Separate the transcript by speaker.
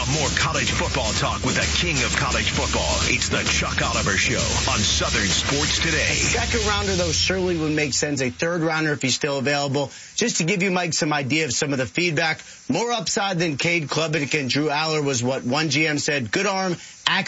Speaker 1: more college football talk with the king of college football. It's the Chuck Oliver Show on Southern Sports Today.
Speaker 2: Second rounder, though, surely would make sense. A third rounder if he's still available. Just to give you, Mike, some idea of some of the feedback. More upside than Cade Klubnik and Drew Aller was what one GM said. Good arm.